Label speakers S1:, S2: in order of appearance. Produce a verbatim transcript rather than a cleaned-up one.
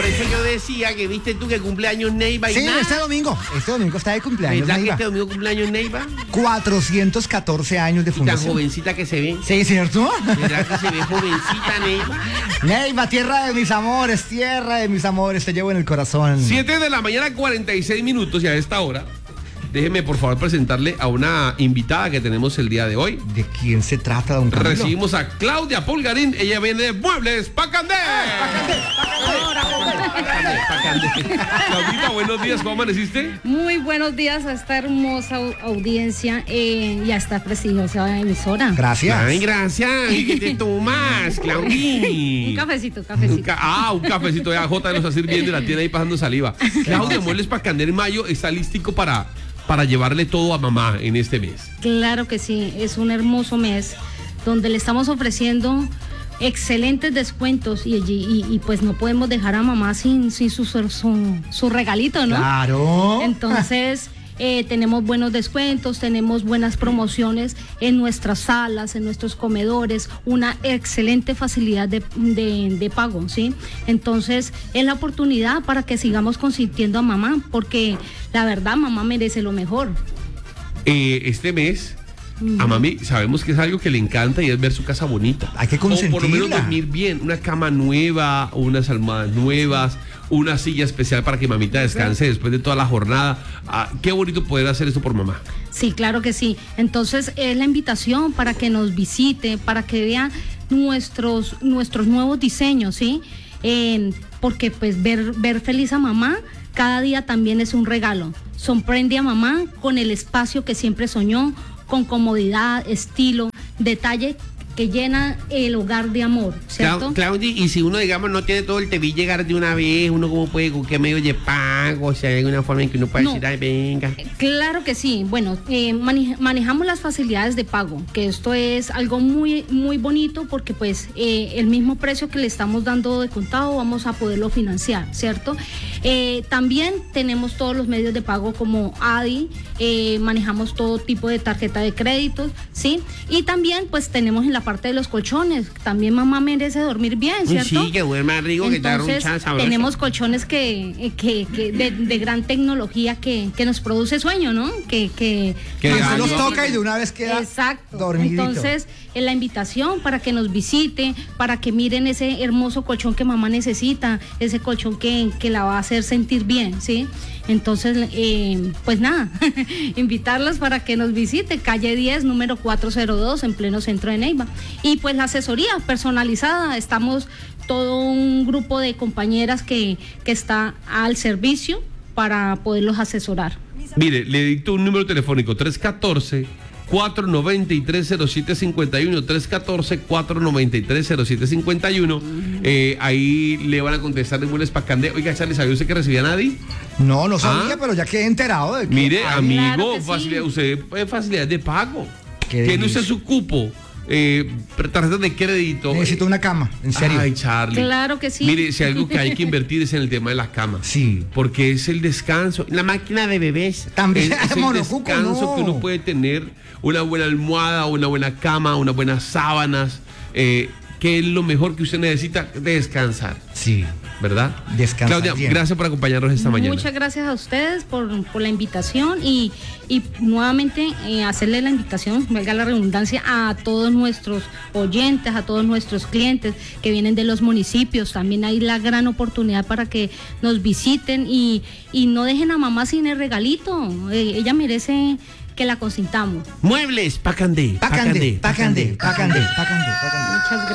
S1: Por eso yo decía que viste tú que cumpleaños Neiva y
S2: Sí,
S1: nada.
S2: este domingo. Este domingo está de cumpleaños.
S1: ¿Verdad que
S2: Neiva.
S1: este domingo cumpleaños Neiva?
S2: cuatrocientos catorce años de
S1: Y tan
S2: fundación.
S1: jovencita que se ve.
S2: Sí, ¿cierto?
S1: ¿Verdad que se ve jovencita Neiva?
S2: Neiva, tierra de mis amores, tierra de mis amores, te llevo en el corazón.
S1: siete de la mañana, cuarenta y seis minutos, y a esta hora, déjeme por favor presentarle a una invitada que tenemos el día de hoy.
S2: ¿De quién se trata, don Camilo?
S1: Recibimos a Claudia Polgarín, ella viene de Muebles Pacandé. Pacandé. Claudita, buenos días, ¿cómo amaneciste?
S3: Muy buenos días a esta hermosa au- audiencia eh, y a esta prestigiosa emisora.
S2: Gracias.
S1: Ay, gracias. ¿Y qué te tomas, Claudia?
S3: Un cafecito,
S1: Un
S3: cafecito.
S1: ca- ah, un cafecito de A J nos va a servir de la tienda ahí pasando saliva. Claudia, Muebles Pacandé en mayo está listico para, para llevarle todo a mamá en este mes.
S3: Claro que sí, es un hermoso mes donde le estamos ofreciendo excelentes descuentos y, y, y- y, pues no podemos dejar a mamá sin, sin su, su, su regalito, ¿no?
S2: Claro.
S3: Entonces, eh, tenemos buenos descuentos, tenemos buenas promociones en nuestras salas, en nuestros comedores, una excelente facilidad de, de- de pago, ¿sí? Entonces, es la oportunidad para que sigamos consintiendo a mamá, porque la verdad, mamá merece lo mejor.
S1: Eh, este mes, a mami sabemos que es algo que le encanta y es ver su casa bonita.
S2: Hay que
S1: O por lo menos
S2: consentirla.
S1: dormir bien, una cama nueva, unas almohadas nuevas, una silla especial para que mamita descanse después de toda la jornada. Ah, qué bonito poder hacer esto por mamá.
S3: Sí, claro que sí. Entonces es la invitación para que nos visite, para que vea nuestros, nuestros nuevos diseños, ¿sí? Eh, porque pues ver, ver feliz a mamá cada día también es un regalo. Sorprende a mamá con el espacio que siempre soñó, con comodidad, estilo, detalle que llena el hogar de amor, ¿cierto?
S1: Clau- Claudia, y si uno, digamos, no tiene todo el T V llegar de una vez, uno cómo puede, con qué medio de pago, o sea, hay alguna forma en que uno pueda
S3: No.
S1: decir, ay, venga.
S3: Claro que sí. Bueno, eh, mane- manejamos las facilidades de pago, que esto es algo muy, muy bonito porque pues eh, el mismo precio que le estamos dando de contado vamos a poderlo financiar, ¿cierto? Eh, también tenemos todos los medios de pago como A D I, eh, manejamos todo tipo de tarjeta de créditos, ¿sí? Y también pues tenemos en la parte de los colchones, también mamá merece dormir bien,
S1: Uy,
S3: ¿cierto?
S1: sí, que duerma rico, que está
S3: Entonces,
S1: runchada, sabrosa.
S3: tenemos colchones que, eh, que, que de, de gran tecnología que, que nos produce sueño, ¿no? Que, que,
S1: Que
S3: mamá
S1: ya
S2: los
S3: necesita.
S2: toca y de una vez queda
S3: Exacto.
S2: dormidito.
S3: Entonces, es la invitación para que nos visite, para que miren ese hermoso colchón que mamá necesita, ese colchón que, que la va a hacer sentir bien, ¿sí? Entonces, eh, pues nada, invitarlos para que nos visite, calle diez, número cuatrocientos dos, en pleno centro de Neiva. Y pues la asesoría personalizada, estamos todo un grupo de compañeras que, que está al servicio para poderlos asesorar.
S1: Mire, le dicto un número telefónico, tres uno cuatro, cuatro nueve tres, cero siete cinco uno, tres uno cuatro, cuatro nueve tres, cero siete cinco uno. Eh, ahí le van a contestar de Muebles Pacandé. Oiga, Charlie, ¿sabía usted que recibía a nadie?
S2: No, no sabía,
S1: Ah.
S2: pero ya quedé enterado de que
S1: Mire,
S2: hay-
S1: amigo,
S3: Claro que sí.
S1: facilidad, usted eh, facilidad de pago.
S2: Qué
S1: Que no use
S2: delicia.
S1: su cupo, eh, tarjetas de crédito.
S2: necesito una cama, en serio.
S1: Ay, Charlie.
S3: Claro que sí.
S1: Mire, si algo que hay que invertir es en el tema de la cama.
S2: Sí.
S1: Porque es el descanso. La máquina de bebés.
S2: También,
S1: Es, es el
S2: monocuco,
S1: descanso
S2: no.
S1: que uno puede tener. Una buena almohada, una buena cama, unas buenas sábanas. Eh, que es lo mejor que usted necesita? Descansar.
S2: Sí.
S1: ¿Verdad?
S2: Descansar
S1: Claudia,
S2: bien.
S1: gracias por acompañarnos esta mañana.
S3: Muchas gracias a ustedes por, por la invitación y, y nuevamente eh, hacerle la invitación, valga la redundancia, a todos nuestros oyentes, a todos nuestros clientes que vienen de los municipios. También hay la gran oportunidad para que nos visiten y, y no dejen a mamá sin el regalito. Eh, ella merece que la consintamos.
S1: Muebles Pacandé.
S2: Pacandé, pacandé, pacandé, pacandé, pacandé.
S3: Muchas gracias.